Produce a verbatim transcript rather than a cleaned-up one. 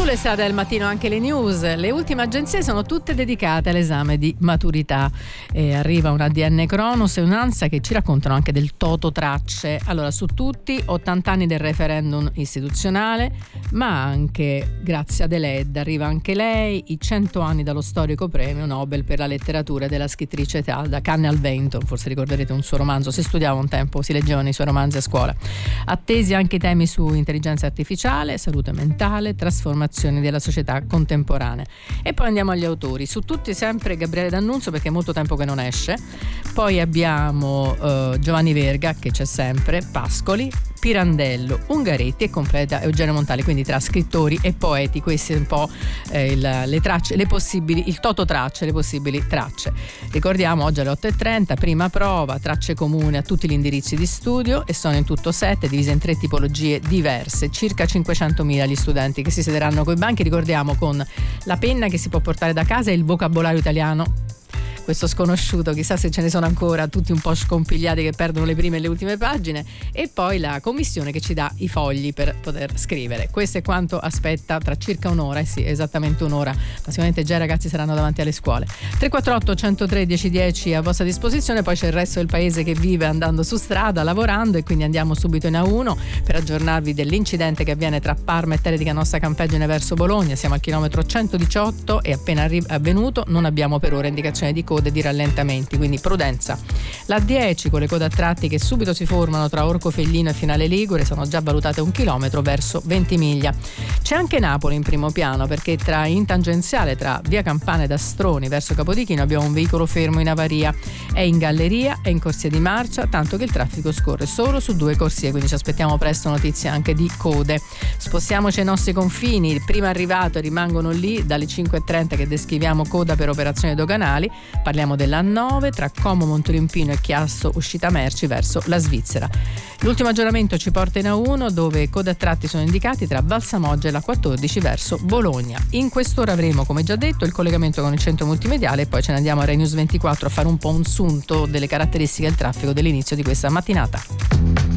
Sulle strade del mattino anche le news. Le ultime agenzie sono tutte dedicate all'esame di maturità. E arriva un A D N Cronos e un'ANSA che ci raccontano anche del toto tracce. Allora, su tutti ottanta anni del referendum istituzionale, ma anche grazie ad Eled arriva anche lei, i cento anni dallo storico premio Nobel per la letteratura della scrittrice da Canne al vento. Forse ricorderete un suo romanzo, si studiava un tempo, si leggevano i suoi romanzi a scuola. Attesi anche i temi su intelligenza artificiale, salute mentale, trasformazione della società contemporanea. E poi andiamo agli autori, su tutti sempre Gabriele D'Annunzio, perché è molto tempo che non esce. Poi abbiamo uh, Giovanni Verga, che c'è sempre, Pascoli, Pirandello, Ungaretti e completa Eugenio Montale, quindi tra scrittori e poeti queste un po' eh, il, le tracce, le possibili, il toto tracce, le possibili tracce. Ricordiamo oggi alle otto e trenta, prima prova, tracce comuni a tutti gli indirizzi di studio, e sono in tutto sette, divise in tre tipologie diverse, circa cinquecentomila gli studenti che si sederanno coi banchi, ricordiamo, con la penna che si può portare da casa e il vocabolario italiano, questo sconosciuto, chissà se ce ne sono ancora, tutti un po' scompigliati che perdono le prime e le ultime pagine, e poi la commissione che ci dà i fogli per poter scrivere. Questo è quanto aspetta tra circa un'ora, eh sì, esattamente un'ora, ma sicuramente già i ragazzi saranno davanti alle scuole. tre quattro otto, uno zero tre, uno zero uno zero a vostra disposizione, poi c'è il resto del paese che vive andando su strada, lavorando, e quindi andiamo subito in A uno per aggiornarvi dell'incidente che avviene tra Parma e Terre di Canossa Campeggine verso Bologna. Siamo al chilometro centodiciotto e appena arri- avvenuto non abbiamo per ora indicazione di code di rallentamenti, quindi prudenza. La dieci con le code a tratti che subito si formano tra Orcofelino e Finale Ligure, sono già valutate un chilometro verso Ventimiglia. C'è anche Napoli in primo piano, perché tra in tangenziale tra via Campana ed Astroni verso Capodichino abbiamo un veicolo fermo in avaria, è in galleria, è in corsia di marcia, tanto che il traffico scorre solo su due corsie, quindi ci aspettiamo presto notizie anche di code. Spostiamoci ai nostri confini, il primo arrivato rimangono lì dalle cinque e trenta che descriviamo coda per operazioni doganali. Parliamo dell'A nove tra Como, Montolimpino e Chiasso, uscita merci verso la Svizzera. L'ultimo aggiornamento ci porta in A uno, dove code a tratti sono indicati tra Valsamoggia e la quattordici verso Bologna. In quest'ora avremo, come già detto, il collegamento con il centro multimediale e poi ce ne andiamo a Rai News ventiquattro a fare un po' un sunto delle caratteristiche del traffico dell'inizio di questa mattinata.